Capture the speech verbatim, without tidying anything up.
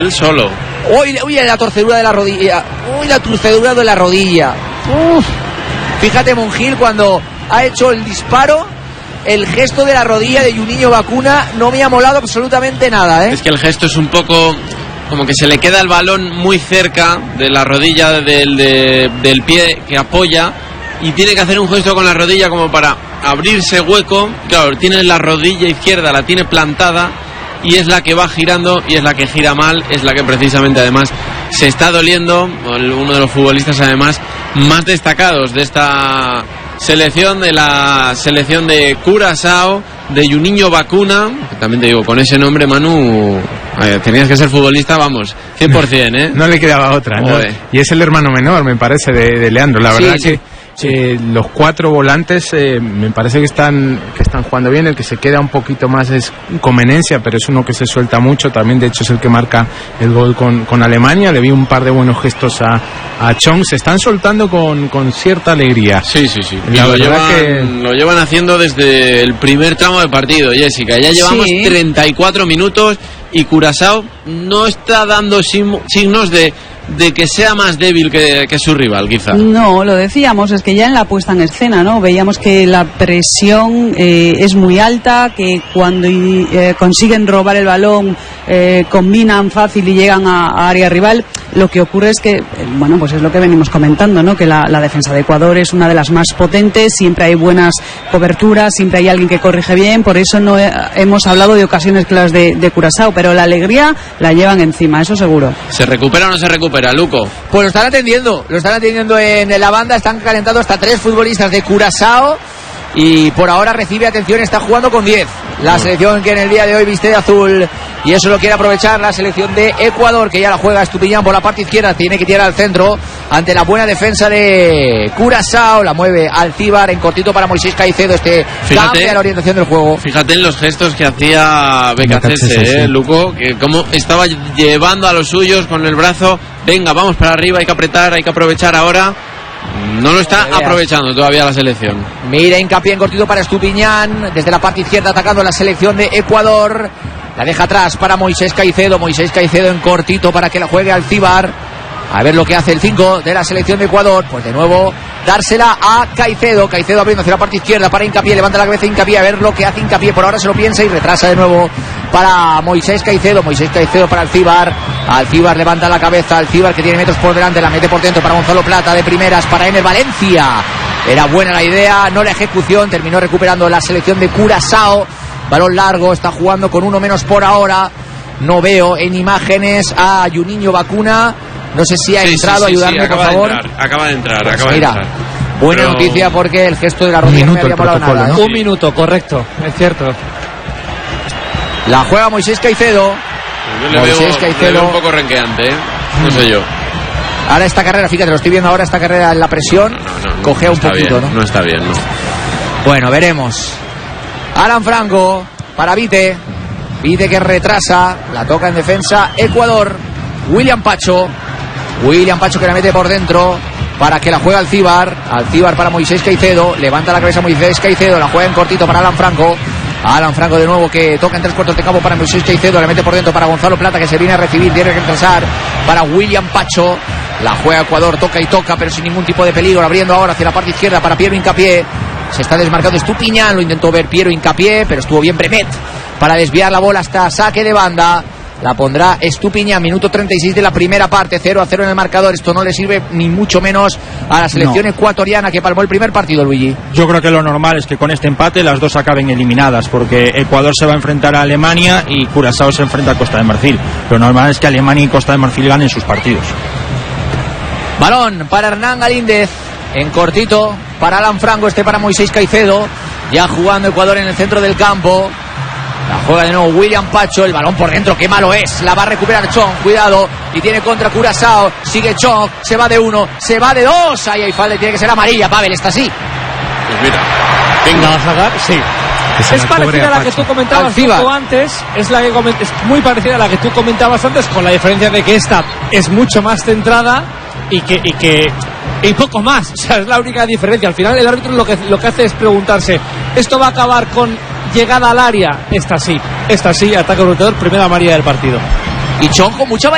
Él solo. Uy, uy, la torcedura de la rodilla. Uy, la torcedura de la rodilla. Uf. Fíjate, Monjil, cuando ha hecho el disparo, el gesto de la rodilla de Juninho Bacuna no me ha molado absolutamente nada, ¿eh? Es que el gesto es un poco como que se le queda el balón muy cerca de la rodilla del, de, del pie que apoya y tiene que hacer un gesto con la rodilla como para abrirse hueco. Claro, tiene la rodilla izquierda, la tiene plantada y es la que va girando y es la que gira mal, es la que precisamente además se está doliendo. Uno de los futbolistas además más destacados de esta selección, de la selección de Curazao, de Juninho Bacuna, que también te digo, con ese nombre, Manu, tenías que ser futbolista, vamos, cien por ciento, ¿eh? No le quedaba otra, ¿no? Y es el hermano menor, me parece, de, de Leandro, la verdad sí, que... Sí. Eh, los cuatro volantes eh, me parece que están que están jugando bien. El que se queda un poquito más es Comenencia, pero es uno que se suelta mucho también, de hecho es el que marca el gol con, con Alemania. Le vi un par de buenos gestos a, a Chong. Se están soltando con, con cierta alegría. Sí, sí, sí. La lo, llevan, que... lo llevan haciendo desde el primer tramo de partido, Jessica. Ya llevamos sí. treinta y cuatro minutos y Curazao no está dando signos de de que sea más débil que, que su rival, quizá. No, lo decíamos, es que ya en la puesta en escena, ¿no? Veíamos que la presión eh, es muy alta, que cuando eh, consiguen robar el balón eh, combinan fácil y llegan a, a área rival. Lo que ocurre es que, eh, bueno, pues es lo que venimos comentando, ¿no? Que la, la defensa de Ecuador es una de las más potentes, siempre hay buenas coberturas, siempre hay alguien que corrige bien, por eso no he, hemos hablado de ocasiones claras de, de Curazao, pero la alegría la llevan encima, eso seguro. ¿Se recupera o no se recupera, Luco? Pues lo están atendiendo, lo están atendiendo en la banda, están calentando hasta tres futbolistas de Curazao y por ahora recibe atención, está jugando con diez. La selección que en el día de hoy viste de azul y eso lo quiere aprovechar la selección de Ecuador, que ya la juega Estupiñán por la parte izquierda, tiene que tirar al centro ante la buena defensa de Curazao, la mueve Alcíbar en cortito para Moisés Caicedo, este fíjate, cambia la orientación del juego. Fíjate en los gestos que hacía Becasese, eh, sí. Luco, que como estaba llevando a los suyos con el brazo, venga, vamos para arriba, hay que apretar, hay que aprovechar ahora. No lo está aprovechando todavía la selección. Mira, hincapié en cortito para Estupiñán, desde la parte izquierda atacando la selección de Ecuador. La deja atrás para Moisés Caicedo. Moisés Caicedo en cortito para que la juegue Alcíbar. A ver lo que hace el cinco de la selección de Ecuador. Pues de nuevo dársela a Caicedo. Caicedo abriendo hacia la parte izquierda para Hincapié. Levanta la cabeza Hincapié a ver lo que hace Hincapié. Por ahora se lo piensa y retrasa de nuevo para Moisés Caicedo. Moisés Caicedo para Alcíbar. Alcíbar levanta la cabeza. Alcíbar que tiene metros por delante. La mete por dentro para Gonzalo Plata. De primeras para Ener Valencia. Era buena la idea, no la ejecución. Terminó recuperando la selección de Curazao. Balón largo. Está jugando con uno menos por ahora. No veo en imágenes a Juninho Bacuna. No sé si ha sí, entrado, sí, sí, ayudarme, sí, por favor. De entrar, acaba de entrar, pues acaba mira, de entrar. Buena Pero... noticia porque el gesto de la rodilla no me había molado nada. ¿no? Un minuto, correcto, es cierto. La juega Moisés Caicedo. Yo le Moisés veo, Caicedo. Le veo un poco renqueante, ¿eh? No sé yo. Ahora esta carrera, fíjate, lo estoy viendo ahora, esta carrera en la presión, no, no, no, cogea no un poquito, bien, ¿no? No está bien, no. Bueno, veremos. Alan Franco para Vite. Vite que retrasa, la toca en defensa Ecuador. William Pacho. William Pacho que la mete por dentro para que la juegue Alcíbar. Alcíbar para Moisés Caicedo. Levanta la cabeza Moisés Caicedo. La juega en cortito para Alan Franco. Alan Franco de nuevo que toca en tres cuartos de campo para Moisés Caicedo. La mete por dentro para Gonzalo Plata que se viene a recibir. Tiene que retrasar para William Pacho. La juega Ecuador. Toca y toca pero sin ningún tipo de peligro. Abriendo ahora hacia la parte izquierda para Piero Hincapié. Se está desmarcando Estupiñán. Lo intentó ver Piero Hincapié pero estuvo bien Bremet para desviar la bola hasta saque de banda. La pondrá Estupiñán, minuto treinta y seis de la primera parte, cero a cero en el marcador. Esto no le sirve ni mucho menos a la selección no. ecuatoriana que palmó el primer partido, Luigi. Yo creo que lo normal es que con este empate las dos acaben eliminadas, porque Ecuador se va a enfrentar a Alemania y Curazao se enfrenta a Costa de Marfil. Lo normal es que Alemania y Costa de Marfil ganen sus partidos. Balón para Hernán Galíndez, en cortito para Alan Franco, este para Moisés Caicedo. Ya jugando Ecuador en el centro del campo. La juega de nuevo William Pacho, el balón por dentro, qué malo es, la va a recuperar Chong, cuidado, y tiene contra Curazao, sigue Chong, se va de uno, se va de dos, ahí hay falta, tiene que ser amarilla, Pavel, está así. Pues mira, venga, ¿la vas a sacar? Sí. Es parecida a la que tú comentabas poco antes, es, la que coment- es muy parecida a la que tú comentabas antes, con la diferencia de que esta es mucho más centrada y que... Y que y poco más, o sea, es la única diferencia. Al final el árbitro lo que, lo que hace es preguntarse, ¿esto va a acabar con llegada al área? Esta sí, esta sí, ataque brutal, primera amarilla del partido. Y Chong con mucha